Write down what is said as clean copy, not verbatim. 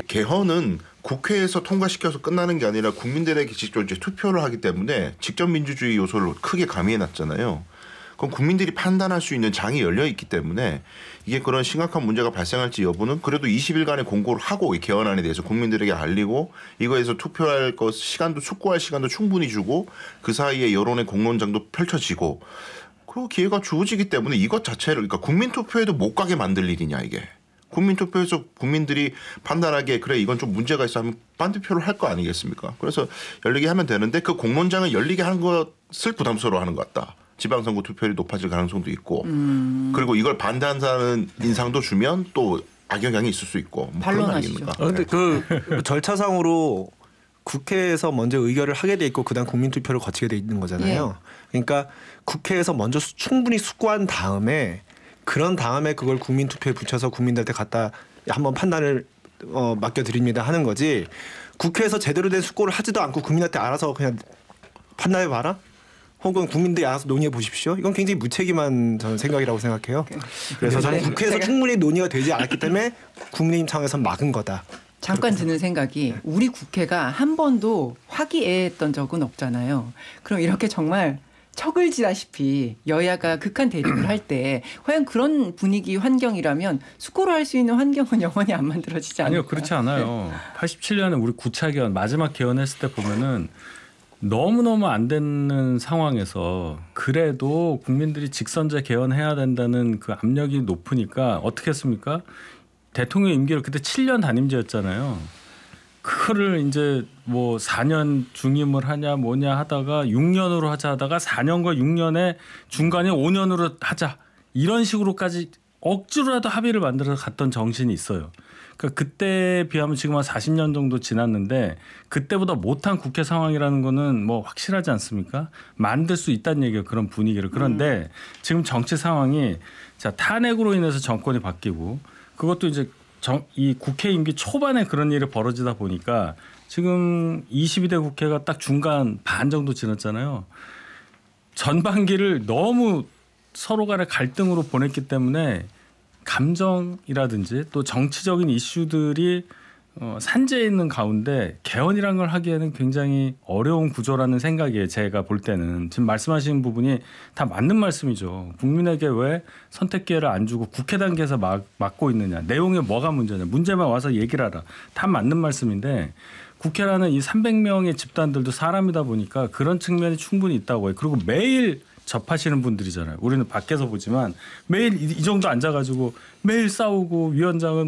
개헌은 국회에서 통과시켜서 끝나는 게 아니라 국민들에게 직접 이제 투표를 하기 때문에 직접 민주주의 요소를 크게 가미해놨잖아요. 그럼 국민들이 판단할 수 있는 장이 열려 있기 때문에 이게 그런 심각한 문제가 발생할지 여부는 그래도 20일간의 공고를 하고 이 개헌안에 대해서 국민들에게 알리고 이거에서 투표할 것 시간도 숙고할 시간도 충분히 주고 그 사이에 여론의 공론장도 펼쳐지고 그리고 기회가 주어지기 때문에 이것 자체를 그러니까 국민투표에도 못 가게 만들 일이냐 이게. 국민투표에서 국민들이 판단하기에 그래 이건 좀 문제가 있어 하면 반대표를 할 거 아니겠습니까? 그래서 열리게 하면 되는데 그 공론장을 열리게 하는 것을 부담스러워하는 것 같다. 지방선거 투표율이 높아질 가능성도 있고 그리고 이걸 반대한다는 인상도 주면 또 악영향이 있을 수 있고 뭐 그런 거 아닙니까? 그런데 그 절차상으로 국회에서 먼저 의결을 하게 돼 있고 그다음 국민투표를 거치게 돼 있는 거잖아요. 그러니까 국회에서 먼저 충분히 숙고한 다음에 그런 다음에 그걸 국민투표에 붙여서 국민들한테 갖다 한번 판단을 맡겨드립니다 하는 거지 국회에서 제대로 된 숙고를 하지도 않고 국민한테 알아서 그냥 판단해봐라? 혹은 국민들이 알아서 논의해 보십시오. 이건 굉장히 무책임한 저는 생각이라고 생각해요. 그래서 저는 국회에서 충분히 논의가 되지 않았기 때문에 국민의힘 차원에서 막은 거다. 잠깐 드는 생각이 우리 국회가 한 번도 화기애애했던 적은 없잖아요. 그럼 이렇게 정말 척을 지다시피 여야가 극한 대립을 할 때 과연 그런 분위기 환경이라면 숙고를 할 수 있는 환경은 영원히 안 만들어지지 않을까? 아니요. 그렇지 않아요. 87년에 우리 9차 개헌 마지막 개헌했을 때 보면은 너무너무 안 되는 상황에서 그래도 국민들이 직선제 개헌해야 된다는 그 압력이 높으니까 어떻게 했습니까? 대통령 임기를 그때 7년 단임제였잖아요. 그거를 이제 뭐 4년 중임을 하냐 뭐냐 하다가 6년으로 하자 하다가 4년과 6년에 중간에 5년으로 하자 이런 식으로까지 억지로라도 합의를 만들어서 갔던 정신이 있어요. 그러니까 그때에 비하면 지금 한 40년 정도 지났는데 그때보다 못한 국회 상황이라는 거는 뭐 확실하지 않습니까? 만들 수 있다는 얘기예요. 그런 분위기를. 그런데 지금 정치 상황이 자 탄핵으로 인해서 정권이 바뀌고 그것도 이제 이 국회 임기 초반에 그런 일이 벌어지다 보니까 지금 22대 국회가 딱 중간 반 정도 지났잖아요. 전반기를 너무 서로 간의 갈등으로 보냈기 때문에 감정이라든지 또 정치적인 이슈들이 산재해 있는 가운데 개헌이라는 걸 하기에는 굉장히 어려운 구조라는 생각이에요. 제가 볼 때는. 지금 말씀하시는 부분이 다 맞는 말씀이죠. 국민에게 왜 선택 기회를 안 주고 국회 단계에서 막고 있느냐. 내용에 뭐가 문제냐. 문제만 와서 얘기를 하라. 다 맞는 말씀인데 국회라는 이 300명의 집단들도 사람이다 보니까 그런 측면이 충분히 있다고 해요. 그리고 매일 접하시는 분들이잖아요. 우리는 밖에서 보지만 매일 이 정도 앉아가지고 매일 싸우고 위원장은